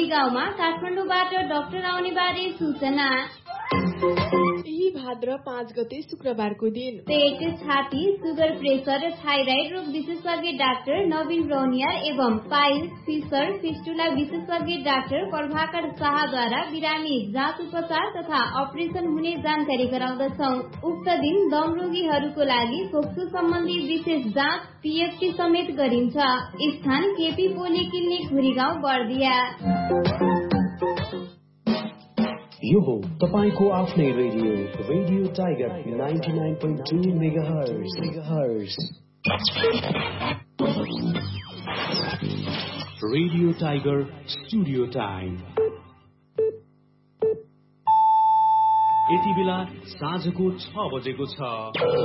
घुरीगाउँमा काठमाडौँबाट डाक्टर आउने बारे सूचना। यही भाद्र 5 गते शुक्रबारको दिन पेट, छाती, सुगर, प्रेसर र थाइराइड रोग विशेषज्ञ डाक्टर नवीन ब्रौनियार एवं पाइल्स, फिसर, फिस्टुला विशेषज्ञ डाक्टर प्रभाकर शाहद्वारा बिरामी जाँच, उपचार तथा अपरेसन हुने जानकारी गराउँदछौ। उक्त दिन दम रोगीहरूको लागि फोक्सो सम्बन्धी विशेष जाँच पीएफटी समेत गरिन्छ। स्थान केपी पोली क्लिनिक घुरीगाउँ बर्दिया। यो हो तपाईको आफ्नै radio radio tiger 99.2 megahertz. Radio tiger studio time यति बेला साँझको 6 बजेको छ।